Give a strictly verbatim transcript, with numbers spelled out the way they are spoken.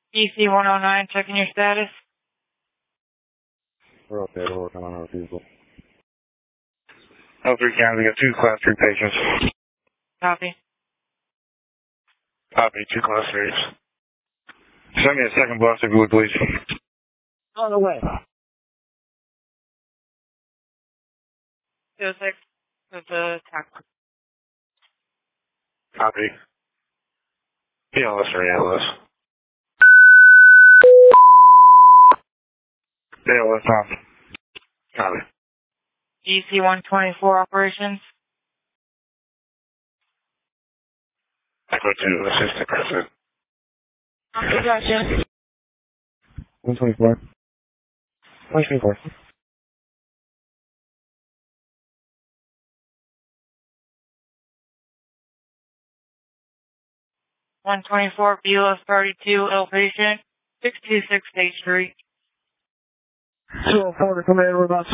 E C one oh nine, checking your status. We're okay, we're working on our people. L three County, we got two class three patients. Copy. Copy, two class threes. Send me a second bus if you would, please. On the way. two oh six, with the tax. Copy. P L S or A L S. A L S on. Copy. E C one twenty-four operations. Echo two, assistant president. Gotcha. one twenty-four. one twenty-four. one twenty-four, B L S thirty-two, ill patient, six two six State Street. two oh four to command, we're about